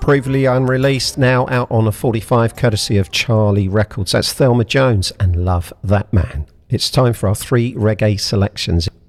Previously unreleased, now out on a 45 courtesy of Charlie Records. That's Thelma Jones and Love That Man. It's time for our 3 reggae selections.